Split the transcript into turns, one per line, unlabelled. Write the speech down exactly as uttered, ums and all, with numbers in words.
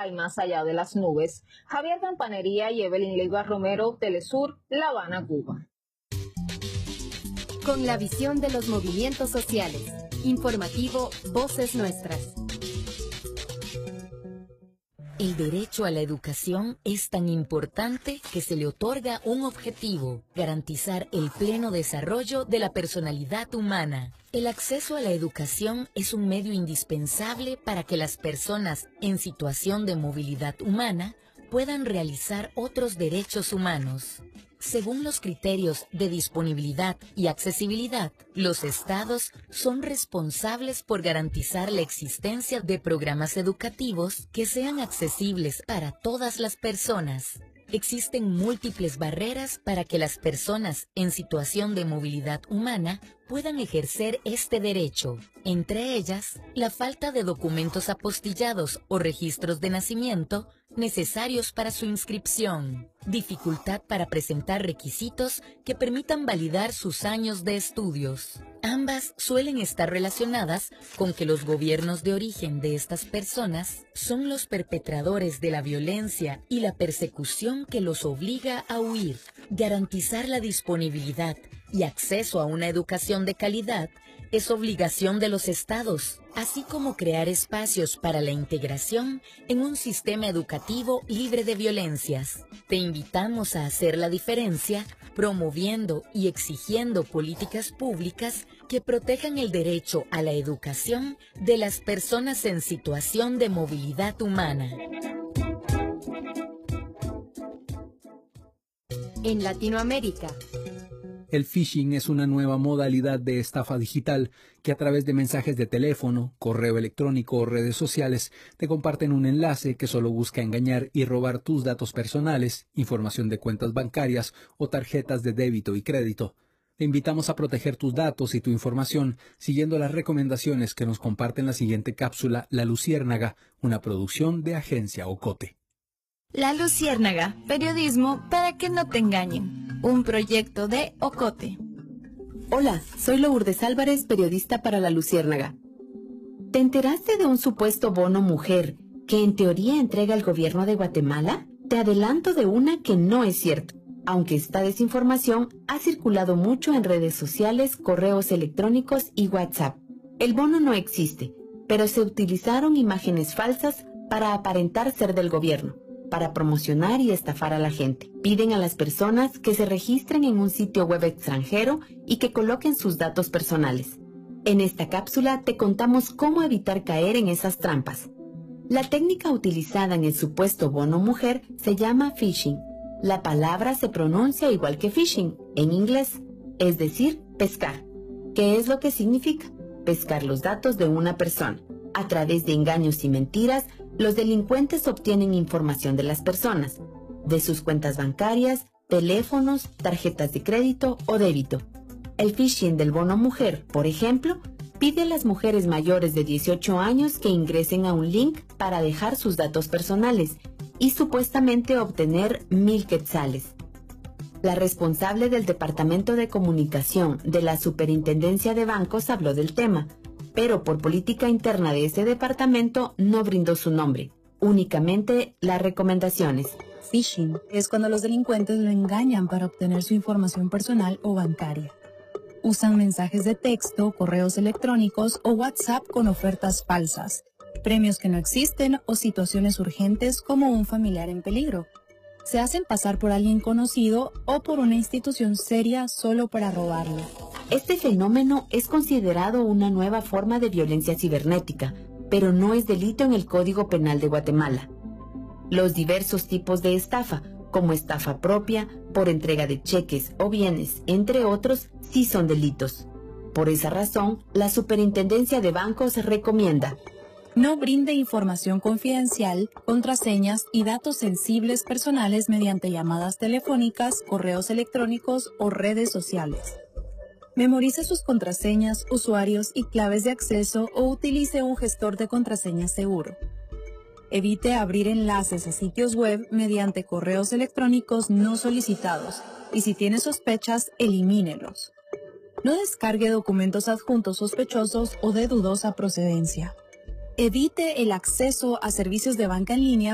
hay más allá de las nubes. Javier Campanería y Evelyn Leiva Romero, Telesur, La Habana, Cuba.
Con la visión de los movimientos sociales. Informativo Voces Nuestras.
El derecho a la educación es tan importante que se le otorga un objetivo: garantizar el pleno desarrollo de la personalidad humana. El acceso a la educación es un medio indispensable para que las personas en situación de movilidad humana puedan realizar otros derechos humanos. Según los criterios de disponibilidad y accesibilidad, los estados son responsables por garantizar la existencia de programas educativos que sean accesibles para todas las personas. Existen múltiples barreras para que las personas en situación de movilidad humana puedan ejercer este derecho. Entre ellas, la falta de documentos apostillados o registros de nacimiento necesarios para su inscripción, dificultad para presentar requisitos que permitan validar sus años de estudios. Ambas suelen estar relacionadas con que los gobiernos de origen de estas personas son los perpetradores de la violencia y la persecución que los obliga a huir. Garantizar la disponibilidad y acceso a una educación de calidad es obligación de los estados, así como crear espacios para la integración en un sistema educativo libre de violencias. Te invitamos a hacer la diferencia promoviendo y exigiendo políticas públicas que protejan el derecho a la educación de las personas en situación de movilidad humana.
En Latinoamérica.
El phishing es una nueva modalidad de estafa digital que a través de mensajes de teléfono, correo electrónico o redes sociales te comparten un enlace que solo busca engañar y robar tus datos personales, información de cuentas bancarias o tarjetas de débito y crédito. Te invitamos a proteger tus datos y tu información siguiendo las recomendaciones que nos comparte en la siguiente cápsula La Luciérnaga, una producción de Agencia Ocote.
La Luciérnaga, periodismo para que no te engañen. Un proyecto de Ocote.
Hola, soy Lourdes Álvarez, periodista para La Luciérnaga. ¿Te enteraste de un supuesto bono mujer que en teoría entrega el gobierno de Guatemala? Te adelanto de una que no es cierto, aunque esta desinformación ha circulado mucho en redes sociales, correos electrónicos y WhatsApp. El bono no existe, pero se utilizaron imágenes falsas para aparentar ser del gobierno, para promocionar y estafar a la gente. Piden a las personas que se registren en un sitio web extranjero y que coloquen sus datos personales. En esta cápsula te contamos cómo evitar caer en esas trampas. La técnica utilizada en el supuesto bono mujer se llama phishing. La palabra se pronuncia igual que fishing, en inglés, es decir, pescar. ¿Qué es lo que significa? Pescar los datos de una persona. A través de engaños y mentiras, los delincuentes obtienen información de las personas, de sus cuentas bancarias, teléfonos, tarjetas de crédito o débito. El phishing del bono mujer, por ejemplo, pide a las mujeres mayores de dieciocho años que ingresen a un link para dejar sus datos personales y supuestamente obtener mil quetzales. La responsable del Departamento de Comunicación de la Superintendencia de Bancos habló del tema, pero por política interna de ese departamento no brindó su nombre, únicamente las recomendaciones.
Phishing es cuando los delincuentes lo engañan para obtener su información personal o bancaria. Usan mensajes de texto, correos electrónicos o WhatsApp con ofertas falsas, premios que no existen o situaciones urgentes como un familiar en peligro. Se hacen pasar por alguien conocido o por una institución seria solo para robarlo.
Este fenómeno es considerado una nueva forma de violencia cibernética, pero no es delito en el Código Penal de Guatemala. Los diversos tipos de estafa, como estafa propia, por entrega de cheques o bienes, entre otros, sí son delitos. Por esa razón, la Superintendencia de Bancos recomienda:
no brinde información confidencial, contraseñas y datos sensibles personales mediante llamadas telefónicas, correos electrónicos o redes sociales. Memorice sus contraseñas, usuarios y claves de acceso o utilice un gestor de contraseñas seguro. Evite abrir enlaces a sitios web mediante correos electrónicos no solicitados y si tiene sospechas, elimínelos. No descargue documentos adjuntos sospechosos o de dudosa procedencia. Evite el acceso a servicios de banca en línea